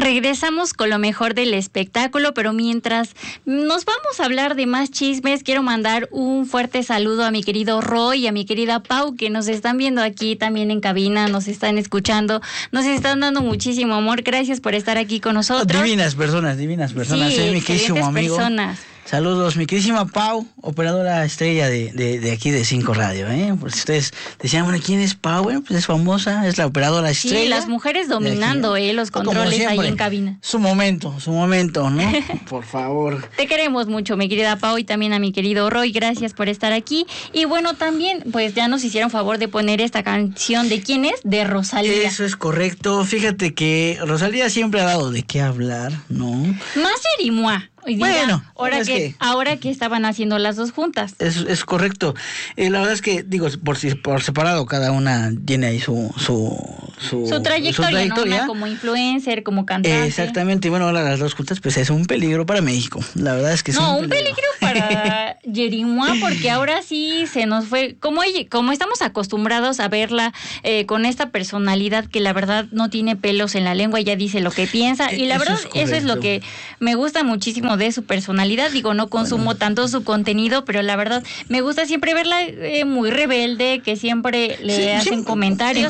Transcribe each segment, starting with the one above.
Regresamos con lo mejor del espectáculo, pero mientras nos vamos a hablar de más chismes, quiero mandar un fuerte saludo a mi querido Roy y a mi querida Pau, que nos están viendo aquí también en cabina, nos están escuchando, nos están dando muchísimo amor. Gracias por estar aquí con nosotros. Divinas personas, sí, mi queridísimo amigo. Personas. Saludos, mi queridísima Pau, operadora estrella de aquí de 5 Radio, Por si ustedes decían, bueno, ¿quién es Pau? Bueno, pues es famosa, es la operadora estrella. Sí, las mujeres dominando, los controles ahí en cabina. Su momento, ¿no? Por favor. Te queremos mucho, mi querida Pau, y también a mi querido Roy, gracias por estar aquí. Y bueno, también, pues ya nos hicieron favor de poner esta canción, ¿de quién es? De Rosalía. Eso es correcto, fíjate que Rosalía siempre ha dado de qué hablar, ¿no? Más Yerimua. Bueno, ahora que estaban haciendo las dos juntas. Es correcto. La verdad es que, digo, por separado, cada una tiene ahí su trayectoria, ¿no? Una como influencer, como cantante. Exactamente, y bueno, ahora las dos juntas, pues es un peligro para México. La verdad es que es un peligro para Yerimua, porque ahora sí se nos fue, como estamos acostumbrados a verla con esta personalidad que la verdad no tiene pelos en la lengua, ella dice lo que piensa, y la verdad eso es lo que me gusta muchísimo de su personalidad. Digo, no consumo tanto su contenido, pero la verdad me gusta siempre verla muy rebelde, que siempre le hacen comentarios.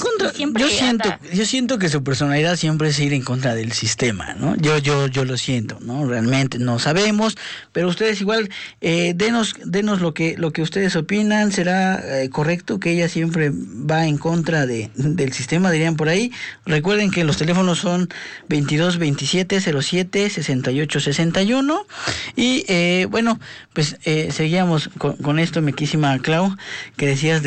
Yo siento que su personalidad siempre es ir en contra del sistema, ¿no? Yo lo siento, ¿no? Realmente no sabemos, pero ustedes igual denos lo que ustedes opinan. ¿Será correcto que ella siempre va en contra del sistema, dirían por ahí? Recuerden que los teléfonos son 22 27 07 68 61. Y bueno, pues seguíamos con esto, mi querísima Clau, que decías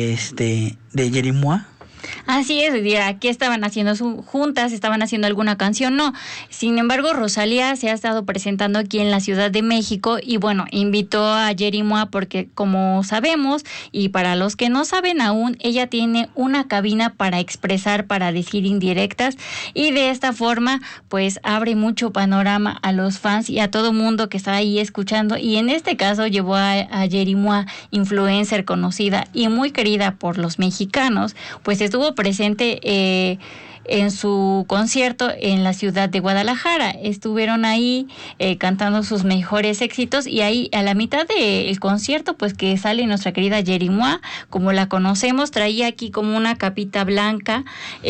de Yerimua. Así es, aquí estaban haciendo juntas, estaban haciendo alguna canción, no. Sin embargo, Rosalía se ha estado presentando aquí en la Ciudad de México y bueno, invitó a Yerimua porque como sabemos, y para los que no saben aún, ella tiene una cabina para expresar, para decir indirectas, y de esta forma pues abre mucho panorama a los fans y a todo mundo que está ahí escuchando, y en este caso llevó a Yerimua, influencer conocida y muy querida por los mexicanos, pues estuvo presente en su concierto en la ciudad de Guadalajara. Estuvieron ahí cantando sus mejores éxitos, y ahí a la mitad del concierto pues que sale nuestra querida Yerimua, como la conocemos, traía aquí como una capita blanca.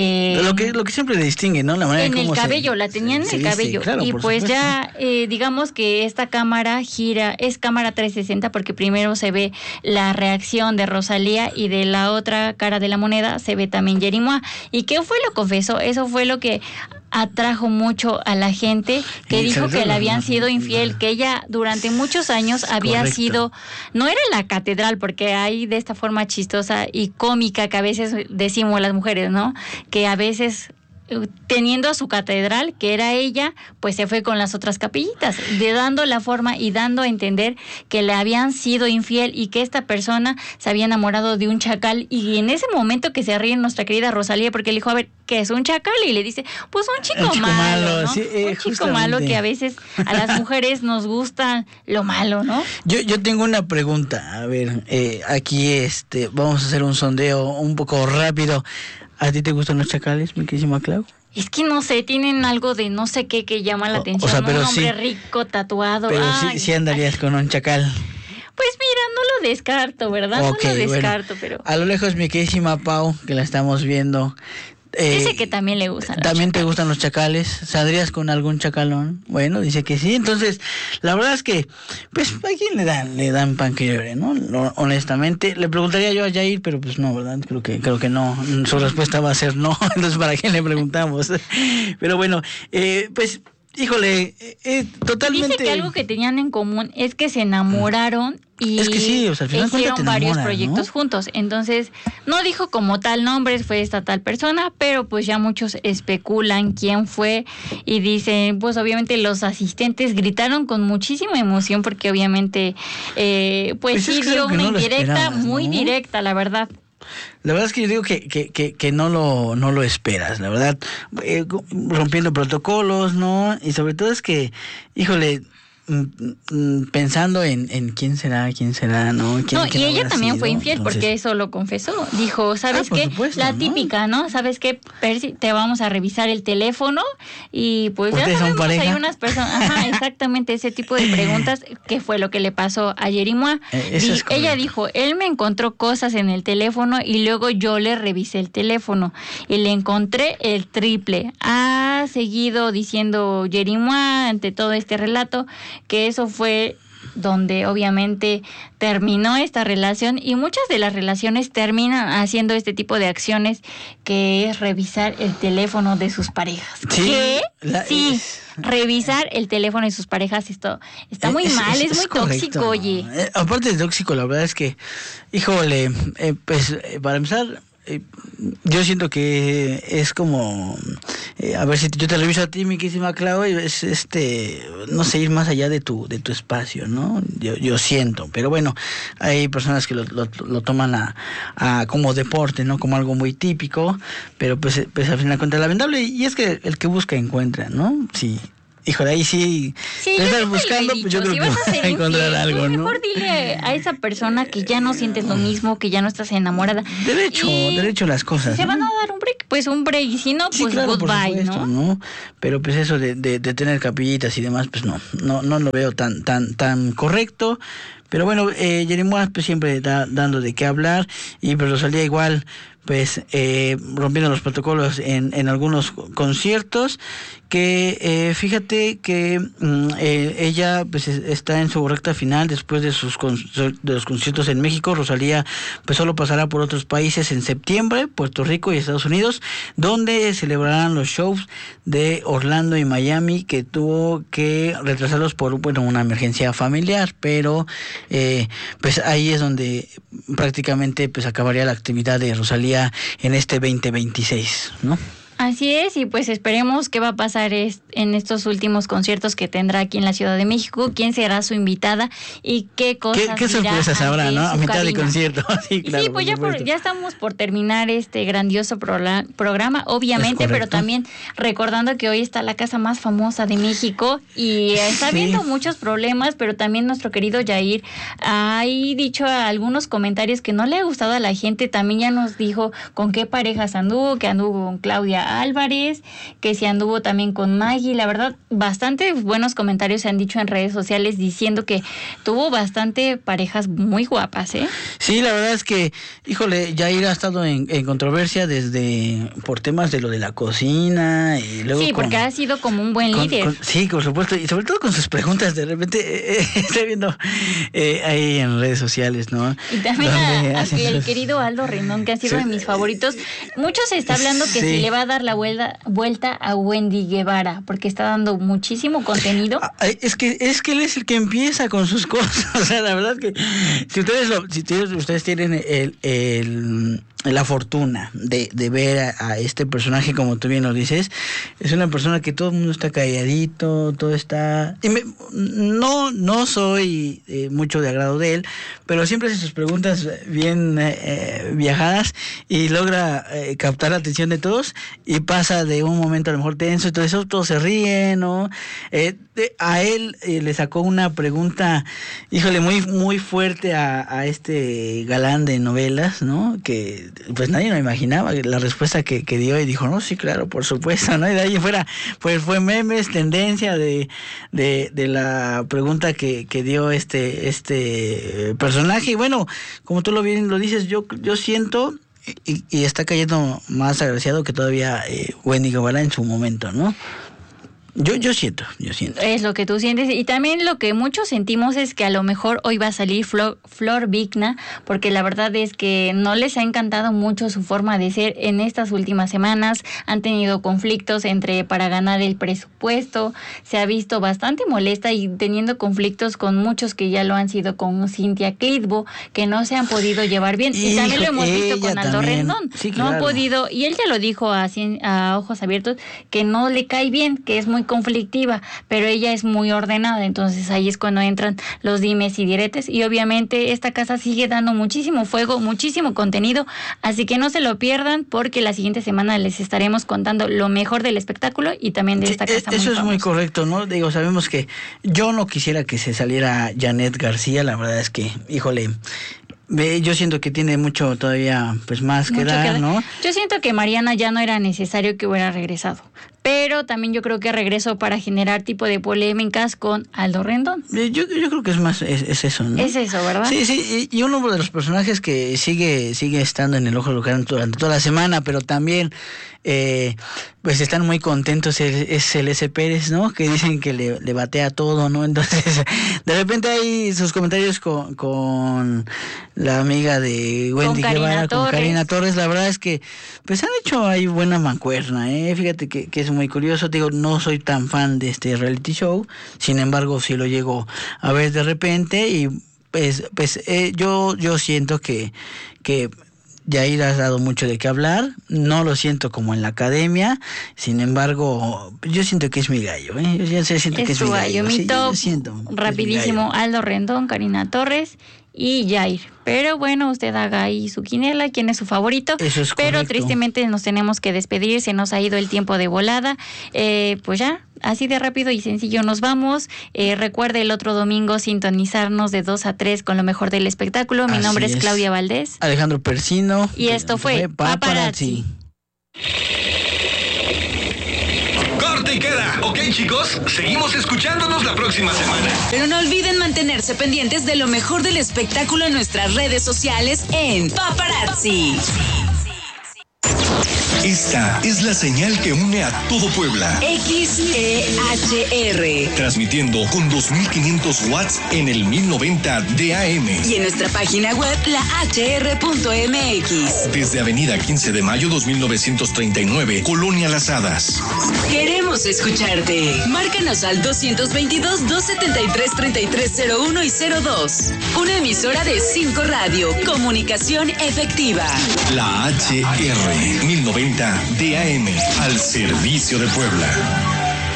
Lo que siempre le distingue, ¿no? La manera en el cabello, la tenían en el cabello. Claro, y pues supuesto. Ya digamos que esta cámara gira, es cámara 360 porque primero se ve la reacción de Rosalía y de la otra cara de la moneda se ve también Yerimua. ¿Y qué fue lo confesó? Eso fue lo que atrajo mucho a la gente, que dijo que le habían sido infiel, que ella durante muchos años había sido, no era la catedral, porque hay de esta forma chistosa y cómica que a veces decimos las mujeres, ¿no? Que a veces teniendo a su catedral, que era ella, pues se fue con las otras capillitas, dando la forma y dando a entender que le habían sido infiel y que esta persona se había enamorado de un chacal. Y en ese momento que se ríe nuestra querida Rosalía, porque le dijo, a ver, ¿qué es un chacal? Y le dice, pues un chico malo, ¿no? Sí, un chico malo, que a veces a las mujeres nos gusta lo malo, ¿no? Yo tengo una pregunta, a ver, aquí vamos a hacer un sondeo un poco rápido. ¿A ti te gustan los chacales, mi querísima Clau? Es que no sé, tienen algo de no sé qué que llama la atención. O sea, pero un hombre rico, tatuado. Pero sí andarías con un chacal. Pues mira, no lo descarto, ¿verdad? Okay, no lo descarto, bueno, pero... A lo lejos, mi querísima Pau, que la estamos viendo... dice que también le gustan. ¿También te gustan los chacales? ¿Saldrías con algún chacalón? Bueno, dice que sí. Entonces, la verdad es que, pues, ¿a quién le dan pan que llore, no? Honestamente, le preguntaría yo a Jair, pero pues no, ¿verdad? Creo que no. Su respuesta va a ser no. Entonces, ¿para quién le preguntamos? Pero bueno, pues... Híjole, totalmente... Dice que algo que tenían en común es que se enamoraron y es que sí, o sea, al final hicieron varios proyectos, ¿no? Juntos. Entonces, no dijo como tal nombres, fue esta tal persona, pero pues ya muchos especulan quién fue y dicen, pues obviamente los asistentes gritaron con muchísima emoción porque obviamente, pues sí dio una indirecta, muy directa, la verdad. La verdad es que yo digo que no lo esperas, la verdad, rompiendo protocolos, ¿no? Y sobre todo es que, híjole, pensando en quién será, ¿no? Y ella también fue infiel, entonces, porque eso lo confesó. Dijo, ¿sabes qué? Supuesto, la típica, ¿no? ¿Sabes qué, Percy? Te vamos a revisar el teléfono y pues ya sabemos, hay unas personas... Ajá, exactamente, ese tipo de preguntas, ¿qué fue lo que le pasó a Yerimoa? Ella dijo, él me encontró cosas en el teléfono y luego yo le revisé el teléfono y le encontré el triple. Ha seguido diciendo Yerimoa ante todo este relato que eso fue donde obviamente terminó esta relación, y muchas de las relaciones terminan haciendo este tipo de acciones, que es revisar el teléfono de sus parejas. ¿Qué? Sí, revisar el teléfono de sus parejas, esto está muy mal, es muy correcto, tóxico, oye. Aparte de tóxico, la verdad es que, híjole, pues para empezar, yo siento que es como, a ver, si yo te reviso a ti, mi querísima Clau, es no sé, ir más allá de tu espacio, ¿no? Yo siento, pero bueno, hay personas que lo toman a como deporte, ¿no? Como algo muy típico, pero pues al final de cuentas lamentable, y es que el que busca encuentra, ¿no? Sí. Híjole, ahí sí estás buscando, pues yo creo que vas a encontrar algo, ¿no? Mejor dile a esa persona que ya no sientes lo mismo, que ya no estás enamorada. Derecho las cosas. Si se van a dar un break, pues un break, y si no, pues claro, goodbye, por supuesto, ¿no? Pero pues eso de tener capillitas y demás, pues no lo veo tan correcto. Pero bueno, Yerimoa pues siempre está dando de qué hablar, y pues Rosalía igual, pues rompiendo los protocolos en algunos conciertos, que fíjate que ella pues está en su recta final después de los conciertos en México. Rosalía pues solo pasará por otros países en septiembre, Puerto Rico y Estados Unidos, donde celebrarán los shows de Orlando y Miami, que tuvo que retrasarlos por una emergencia familiar, pero pues ahí es donde prácticamente pues acabaría la actividad de Rosalía en este 2026, ¿no? Así es, y pues esperemos qué va a pasar en estos últimos conciertos que tendrá aquí en la Ciudad de México, quién será su invitada y qué cosas ¿Qué sorpresas habrá, ¿no? A mitad de concierto. Sí, claro, sí, pues ya estamos por terminar este grandioso programa, obviamente, pero también recordando que hoy está la casa más famosa de México y está habiendo muchos problemas, pero también nuestro querido Yair ha dicho algunos comentarios que no le ha gustado a la gente. También ya nos dijo con qué parejas anduvo, que anduvo con Claudia Álvarez, que se anduvo también con Maggie. La verdad, bastante buenos comentarios se han dicho en redes sociales diciendo que tuvo bastante parejas muy guapas, ¿eh? Sí, la verdad es que, híjole, Yair ha estado en controversia por temas de lo de la cocina y luego sí, porque ha sido como un buen líder. Sí, por supuesto, y sobre todo con sus preguntas, de repente estoy viendo ahí en redes sociales, ¿no? Y también el querido Aldo Rendón, que ha sido de mis favoritos. Mucho se está hablando que se le va a dar la vuelta a Wendy Guevara, porque está dando muchísimo contenido. Es que él es el que empieza con sus cosas. O sea, la verdad que si ustedes tienen la fortuna de ver a este personaje, como tú bien lo dices, es una persona que todo el mundo está calladito, todo está... No soy mucho de agrado de él, pero siempre hace sus preguntas bien viajadas y logra captar la atención de todos, y pasa de un momento a lo mejor tenso y todo eso, todos se ríen, ¿no? A él le sacó una pregunta, híjole, muy, muy fuerte a este galán de novelas, ¿no? Que pues nadie lo imaginaba, la respuesta que dio, y dijo, no, sí, claro, por supuesto, ¿no? Y de ahí fuera, pues fue memes, tendencia de la pregunta que dio este personaje. Y bueno, como tú bien lo dices, yo siento... Y está cayendo más agraciado que todavía Wendy Guevara en su momento, ¿no? Yo siento. Es lo que tú sientes, y también lo que muchos sentimos es que a lo mejor hoy va a salir Flor Vigna, porque la verdad es que no les ha encantado mucho su forma de ser en estas últimas semanas. Han tenido conflictos para ganar el presupuesto, se ha visto bastante molesta y teniendo conflictos con muchos que ya lo han sido, con Cintia Clitbo, que no se han podido llevar bien, y también lo hemos visto con Aldo Rendón, sí, claro. No ha podido, y él ya lo dijo a ojos abiertos, que no le cae bien, que es muy conflictiva, pero ella es muy ordenada, entonces ahí es cuando entran los dimes y diretes, y obviamente esta casa sigue dando muchísimo fuego, muchísimo contenido, así que no se lo pierdan, porque la siguiente semana les estaremos contando lo mejor del espectáculo y también de esta casa. Eso es muy correcto, ¿no? Digo, sabemos que yo no quisiera que se saliera Janet García, la verdad es que, híjole, yo siento que tiene mucho todavía, pues más que dar, ¿no? Yo siento que Mariana ya no era necesario que hubiera regresado, pero también yo creo que regresó para generar tipo de polémicas con Aldo Rendón. Yo creo que es más, es eso, ¿no? Es eso, ¿verdad? Sí, y uno de los personajes que sigue estando en el ojo del huracán durante toda la semana, pero también pues están muy contentos, es Celeste Pérez, ¿no? Que dicen que le batea todo, ¿no? Entonces, de repente hay sus comentarios con la amiga de Wendy Guevara, con Karina Torres. La verdad es que pues han hecho ahí buena mancuerna, Fíjate que es muy curioso. Digo, no soy tan fan de este reality show, sin embargo sí lo llego a ver de repente, y pues yo siento que Yair ha dado mucho de qué hablar. No lo siento como en la academia, sin embargo yo siento que es mi gallo, Yo ya siento que es mi gallo. Mi top, rapidísimo, Aldo Rendón, Karina Torres y Yair. Pero bueno, usted haga ahí su quiniela, quién es su favorito. Eso es pero correcto. Tristemente nos tenemos que despedir, se nos ha ido el tiempo de volada. Pues ya, así de rápido y sencillo nos vamos. Recuerde el otro domingo sintonizarnos de 2 a 3 con lo mejor del espectáculo. Mi nombre es Claudia Valdés. Alejandro Persino. Y esto fue Paparazzi. Corte y queda. Ok, chicos, seguimos escuchándonos la próxima semana. Pero no olviden mantenerse pendientes de lo mejor del espectáculo en nuestras redes sociales en Paparazzi. Esta es la señal que une a todo Puebla. XEHR. Transmitiendo con 2500 watts en el 1090 de AM. Y en nuestra página web, lahr.mx. Desde Avenida 15 de Mayo 2939, Colonia Las Hadas. Queremos escucharte. Márcanos al 222-273-3301 y 02. Una emisora de 5 Radio. Comunicación efectiva. La HR 1090 DAM, al servicio de Puebla.